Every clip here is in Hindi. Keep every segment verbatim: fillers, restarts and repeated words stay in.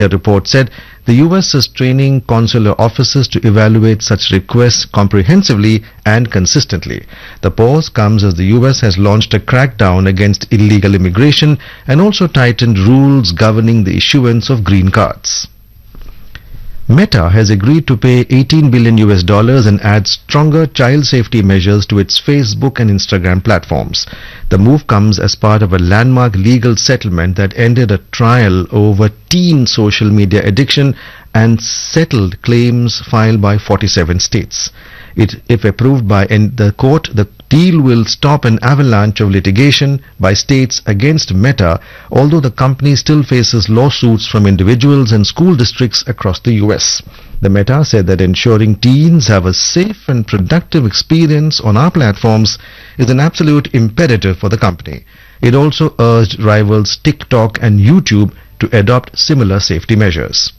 A report said the U S is training consular officers to evaluate such requests comprehensively and consistently. The pause comes as the U S has launched a crackdown against illegal immigration and also tightened rules governing the issuance of green cards. Meta has agreed to pay eighteen billion U S dollars and add stronger child safety measures to its Facebook and Instagram platforms. The move comes as part of a landmark legal settlement that ended a trial over teen social media addiction and settled claims filed by forty-seven states. It, if approved by the court, the deal will stop an avalanche of litigation by states against Meta, although the company still faces lawsuits from individuals and school districts across the U S. The Meta said that ensuring teens have a safe and productive experience on our platforms is an absolute imperative for the company. It also urged rivals TikTok and YouTube to adopt similar safety measures.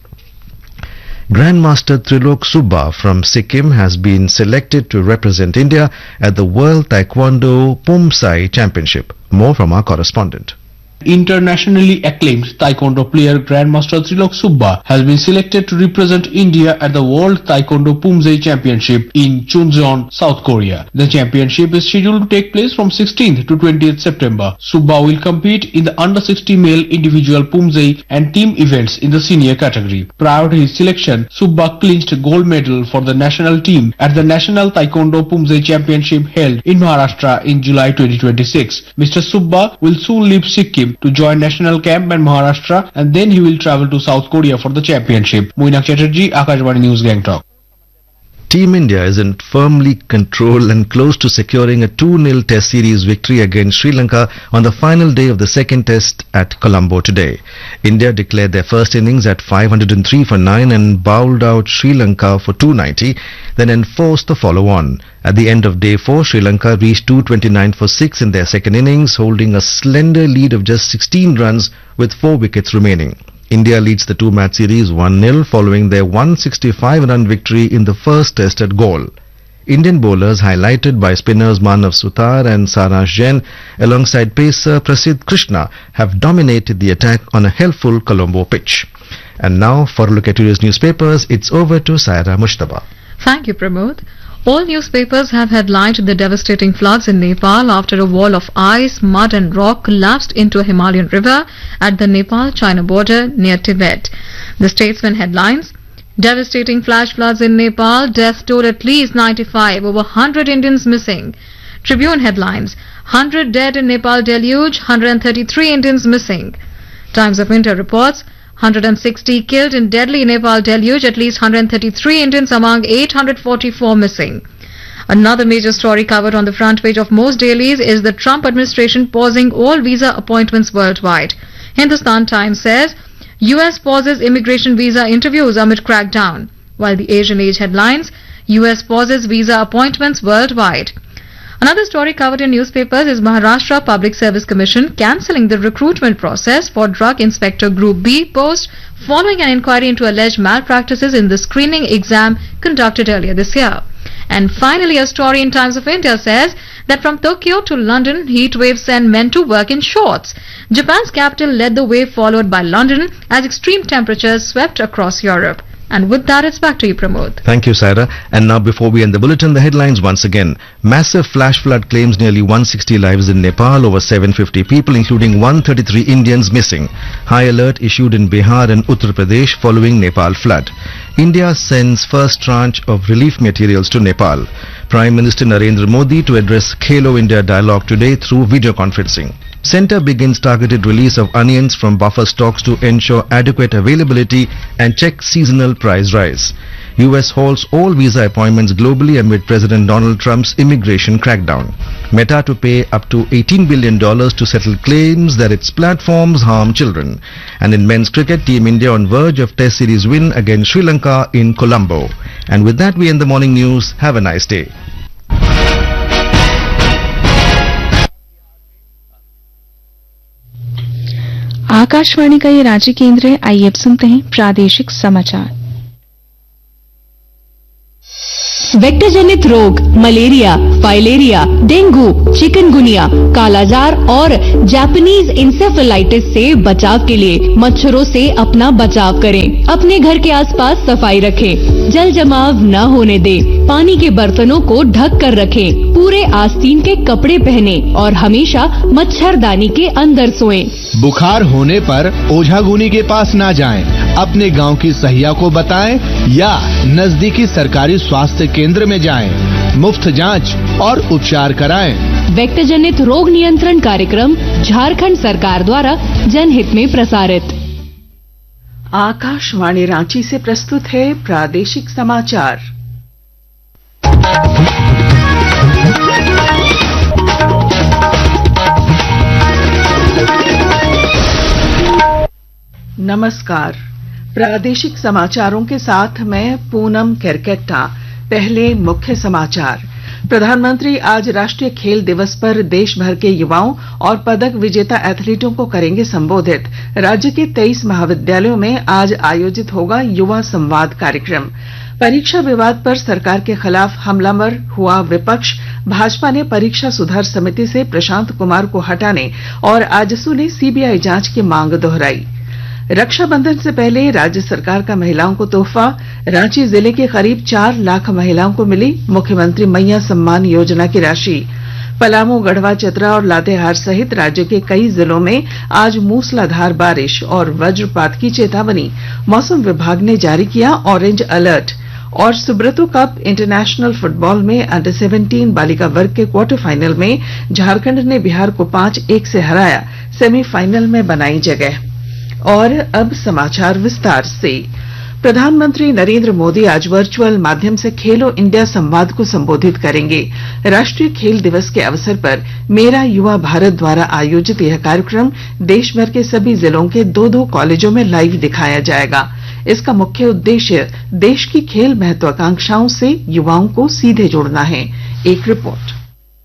Grandmaster Trilok Subba from Sikkim has been selected to represent India at the World Taekwondo Pumsai Championship. More from our correspondent. Internationally acclaimed Taekwondo player Grandmaster Trilok Subba has been selected to represent India at the World Taekwondo Pumsai Championship in Chuncheon, South Korea. The championship is scheduled to take place from sixteenth to twentieth September. Subba will compete in the under sixty male individual Pumsai and team events in the senior category. Prior to his selection, Subba clinched gold medal for the national team at the National Taekwondo Pumsai Championship held in Maharashtra in July twenty twenty-six. Mister Subba will soon leave Sikkim to join national camp in Maharashtra, and then he will travel to South Korea for the championship. Moinak Chatterjee, Akashvani News, Gangtok. Team India is in firmly control and close to securing a two nil Test series victory against Sri Lanka on the final day of the second Test at Colombo today. India declared their first innings at five hundred three for nine and bowled out Sri Lanka for two ninety, then enforced the follow-on. At the end of day four, Sri Lanka reached two twenty-nine for six in their second innings, holding a slender lead of just sixteen runs with four wickets remaining. India leads the two-match series one nil following their one hundred sixty-five run victory in the first Test at Galle. Indian bowlers, highlighted by spinners Manav Sutar and Saransh Jain, alongside pacer Prasidh Krishna, have dominated the attack on a helpful Colombo pitch. And now, for a look at today's newspapers, it's over to Saira Mushtaba. Thank you, Pramod. All newspapers have headlined the devastating floods in Nepal after a wall of ice, mud and rock collapsed into a Himalayan river at the Nepal-China border near Tibet. The Statesman headlines: devastating flash floods in Nepal, death toll at least ninety-five, over one hundred Indians missing. Tribune headlines: one hundred dead in Nepal deluge, one hundred thirty-three Indians missing. Times of India reports: one hundred sixty killed in deadly Nepal deluge, at least one hundred thirty-three Indians among eight hundred forty-four missing. Another major story covered on the front page of most dailies is the Trump administration pausing all visa appointments worldwide. Hindustan Times says U S pauses immigration visa interviews amid crackdown, while the Asian Age headlines: U S pauses visa appointments worldwide. Another story covered in newspapers is Maharashtra Public Service Commission cancelling the recruitment process for Drug Inspector Group B post following an inquiry into alleged malpractices in the screening exam conducted earlier this year. And finally, a story in Times of India says that from Tokyo to London, heat waves send men to work in shorts. Japan's capital led the way, followed by London, as extreme temperatures swept across Europe. And with that, it's back to you, Pramod. Thank you, Saira. And now, before we end the bulletin, the headlines once again. Massive flash flood claims nearly one hundred sixty lives in Nepal, over seven hundred fifty people, including one hundred thirty-three Indians missing. High alert issued in Bihar and Uttar Pradesh following Nepal flood. India sends first tranche of relief materials to Nepal. Prime Minister Narendra Modi to address Khelo India dialogue today through video conferencing. Centre begins targeted release of onions from buffer stocks to ensure adequate availability and check seasonal price rise. U S halts all visa appointments globally amid President Donald Trump's immigration crackdown. Meta to pay up to eighteen billion dollars to settle claims that its platforms harm children. And in men's cricket, Team India on verge of Test series win against Sri Lanka in Colombo. And with that, we end the morning news. Have a nice day. Akashvani का ये रांची केंद्र है। आइए अब सुनते हैं प्रादेशिक समाचार। वेक्टर जनित रोग मलेरिया, फाइलेरिया, डेंगू, चिकनगुनिया, कालाजार और जापानीज इंसेफेलाइटिस से बचाव के लिए मच्छरों से अपना बचाव करें। अपने घर के आसपास सफाई रखें, जल जमाव न होने दें, पानी के बर्तनों को ढक कर रखें, पूरे आस्तीन के कपड़े पहने और हमेशा मच्छरदानी के अंदर सोएं। बुखार होने पर ओझागुनी के पास ना जाएं, अपने गांव की सहिया को बताएं या नजदीकी सरकारी स्वास्थ्य केंद्र में जाएं। मुफ्त जांच और उपचार कराएं। वेक्टर जनित रोग नियंत्रण कार्यक्रम झारखंड सरकार द्वारा जनहित में प्रसारित। आकाशवाणी रांची से प्रस्तुत है प्रादेशिक समाचार। नमस्कार, प्रादेशिक समाचारों के साथ मैं पूनम केरकेट्टा। पहले मुख्य समाचार। प्रधानमंत्री आज राष्ट्रीय खेल दिवस पर देश भर के युवाओं और पदक विजेता एथलीटों को करेंगे संबोधित। राज्य के तेईस महाविद्यालयों में आज आयोजित होगा युवा संवाद कार्यक्रम। परीक्षा विवाद पर सरकार के खिलाफ हमलावर हुआ विपक्ष। भाजपा ने परीक्षा सुधार समिति से प्रशांत कुमार को हटाने और आजसू ने सीबीआई जांच की मांग दोहराई। रक्षाबंधन से पहले राज्य सरकार का महिलाओं को तोहफा। रांची जिले के करीब चार लाख महिलाओं को मिली मुख्यमंत्री मैया सम्मान योजना की राशि। पलामू, गढ़वा, चतरा और लातेहार सहित राज्य के कई जिलों में आज मूसलाधार बारिश और वज्रपात की चेतावनी। मौसम विभाग ने जारी किया ऑरेंज अलर्ट। और सुब्रतो कप इंटरनेशनल फुटबॉल में अंडर सेवेंटीन बालिका वर्ग के क्वार्टर फाइनल में झारखंड ने बिहार को पांच एक से हराया, सेमीफाइनल में बनाई जगह। और अब समाचार विस्तार से। प्रधानमंत्री नरेंद्र मोदी आज वर्चुअल माध्यम से खेलो इंडिया संवाद को संबोधित करेंगे। राष्ट्रीय खेल दिवस के अवसर पर मेरा युवा भारत द्वारा आयोजित यह कार्यक्रम देश भर के सभी जिलों के दो दो कॉलेजों में लाइव दिखाया जाएगा। इसका मुख्य उद्देश्य देश की खेल महत्वाकांक्षाओं से युवाओं को सीधे जोड़ना है। एक रिपोर्ट।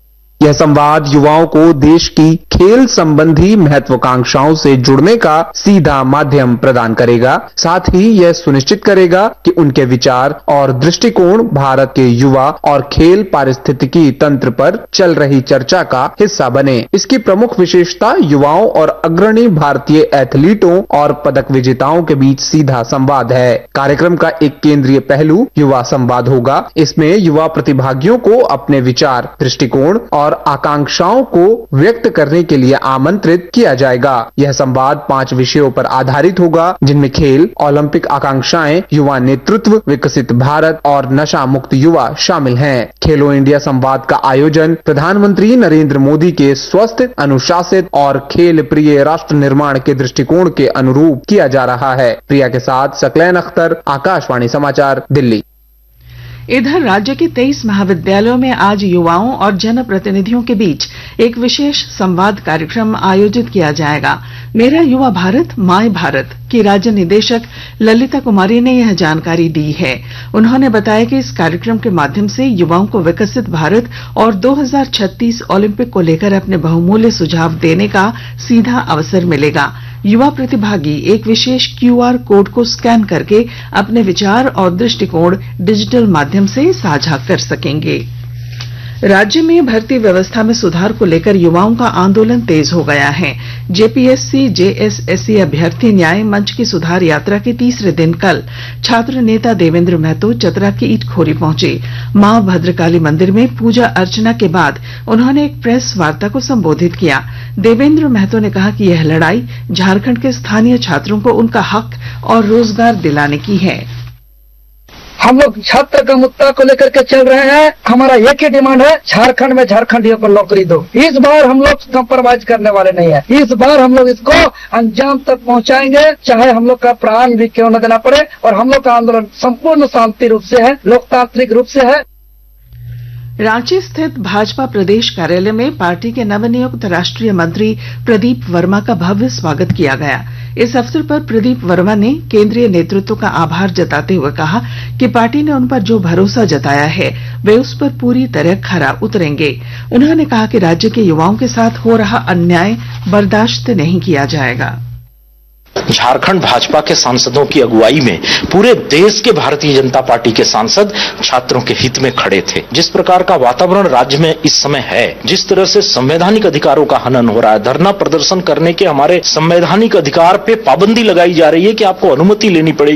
यह संवाद युवाओं को देश की खेल संबंधी महत्वाकांक्षाओं से जुड़ने का सीधा माध्यम प्रदान करेगा। साथ ही यह सुनिश्चित करेगा कि उनके विचार और दृष्टिकोण भारत के युवा और खेल पारिस्थितिकी तंत्र पर चल रही चर्चा का हिस्सा बने। इसकी प्रमुख विशेषता युवाओं और अग्रणी भारतीय एथलीटों और पदक विजेताओं के बीच सीधा संवाद है। कार्यक्रम का एक केंद्रीय पहलू युवा संवाद होगा। इसमें युवा प्रतिभागियों को अपने विचार, दृष्टिकोण और और आकांक्षाओं को व्यक्त करने के लिए आमंत्रित किया जाएगा। यह संवाद पांच विषयों पर आधारित होगा, जिनमें खेल, ओलंपिक आकांक्षाएं, युवा नेतृत्व, विकसित भारत और नशा मुक्त युवा शामिल हैं। खेलो इंडिया संवाद का आयोजन प्रधानमंत्री नरेंद्र मोदी के स्वस्थ, अनुशासित और खेल प्रिय राष्ट्र निर्माण के दृष्टिकोण के अनुरूप किया जा रहा है। प्रिया के साथ सकलैन अख्तर, आकाशवाणी समाचार, दिल्ली। इधर राज्य के तेईस महाविद्यालयों में आज युवाओं और जनप्रतिनिधियों के बीच एक विशेष संवाद कार्यक्रम आयोजित किया जाएगा। मेरा युवा भारत माय भारत की राज्य निदेशक ललिता कुमारी ने यह जानकारी दी है। उन्होंने बताया कि इस कार्यक्रम के माध्यम से युवाओं को विकसित भारत और दो हज़ार छत्तीस ओलंपिक को लेकर अपने बहुमूल्य सुझाव देने का सीधा अवसर मिलेगा। युवा प्रतिभागी एक विशेष क्यूआर कोड को स्कैन करके अपने विचार और दृष्टिकोण डिजिटल माध्यम से साझा कर सकेंगे। राज्य में भर्ती व्यवस्था में सुधार को लेकर युवाओं का आंदोलन तेज हो गया है। जेपीएससी, जेएसएससी अभ्यर्थी न्याय मंच की सुधार यात्रा के तीसरे दिन कल छात्र नेता देवेंद्र महतो चतरा की ईटखोरी पहुंचे। मां भद्रकाली मंदिर में पूजा अर्चना के बाद उन्होंने एक प्रेस वार्ता को संबोधित किया। देवेंद्र महतो ने कहा कि यह लड़ाई झारखंड के स्थानीय छात्रों को उनका हक और रोजगार दिलाने की है। हम लोग छात्र का मुद्दा को लेकर के चल रहे हैं। हमारा एक ही डिमांड है, झारखंड में झारखंडियों को नौकरी दो। इस बार हम लोग कंप्रोमाइज करने वाले नहीं है। इस बार हम लोग इसको अंजाम तक पहुंचाएंगे, चाहे हम लोग का प्राण भी क्यों न देना पड़े। और हम लोग का आंदोलन संपूर्ण शांति रूप से है, लोकतांत्रिक रूप से है। रांची स्थित भाजपा प्रदेश कार्यालय में पार्टी के नवनियुक्त राष्ट्रीय मंत्री प्रदीप वर्मा का भव्य स्वागत किया गया। इस अवसर पर प्रदीप वर्मा ने केंद्रीय नेतृत्व का आभार जताते हुए कहा कि पार्टी ने उन पर जो भरोसा जताया है वे उस पर पूरी तरह खरा उतरेंगे। उन्होंने कहा कि राज्य के युवाओं के साथ हो रहा अन्याय बर्दाश्त नहीं किया जाएगा। झारखंड भाजपा के सांसदों की अगुवाई में पूरे देश के भारतीय जनता पार्टी के सांसद छात्रों के हित में खड़े थे। जिस प्रकार का वातावरण राज्य में इस समय है, जिस तरह से संवैधानिक अधिकारों का हनन हो रहा है, धरना प्रदर्शन करने के हमारे संवैधानिक अधिकार पे पाबंदी लगाई जा रही है कि आपको अनुमति लेनी पड़ेगी।